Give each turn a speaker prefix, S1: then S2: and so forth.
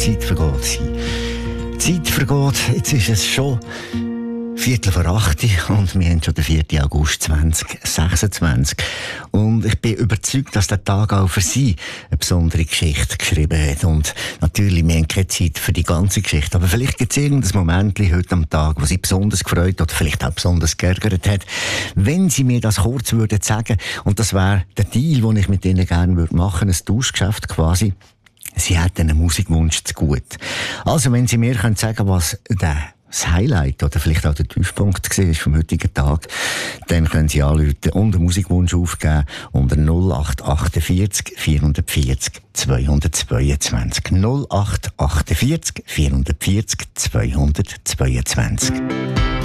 S1: Zeit vergeht. Zeit vergeht, jetzt ist es schon 7:45 und wir haben schon den 4. August 2026. Und ich bin überzeugt, dass der Tag auch für Sie eine besondere Geschichte geschrieben hat. Und natürlich, wir haben keine Zeit für die ganze Geschichte, aber vielleicht gibt es irgendein Moment heute am Tag, wo Sie besonders gefreut oder vielleicht auch besonders geärgert hat. Wenn Sie mir das kurz würden sagen, und das wäre der Deal, den ich mit Ihnen gerne machen würde, ein Tauschgeschäft quasi. Sie hätten einen Musikwunsch zu gut. Also, wenn Sie mir sagen können, was das Highlight oder vielleicht auch der Tiefpunkt war vom heutigen Tag, dann können Sie anrufen und einen Musikwunsch aufgeben unter 0848 440 222. 0848 440 222.